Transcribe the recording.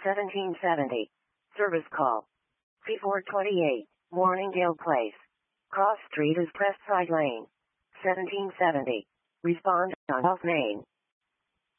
1770. Service call. P428, Morningdale Place. Cross Street is Prestside Lane. 1770. Respond on off main.